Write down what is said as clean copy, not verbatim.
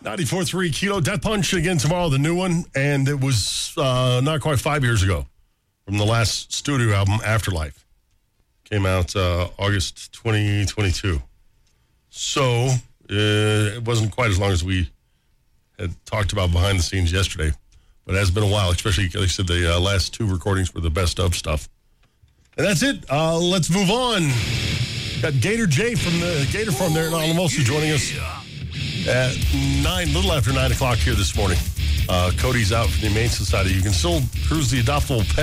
94.3 Kilo Death Punch again tomorrow, the new one. And it was not quite 5 years ago from the last studio album, Afterlife. Came out August 2022. So it wasn't quite as long as we had talked about behind the scenes yesterday. But it has been a while, especially, like I said, the last two recordings were the best of stuff. And that's it. Let's move on. Got Gator J from the Gator Farm there in Alamosa joining us at little after 9 o'clock here this morning. Cody's out from the Humane Society. You can still cruise the adoptable pet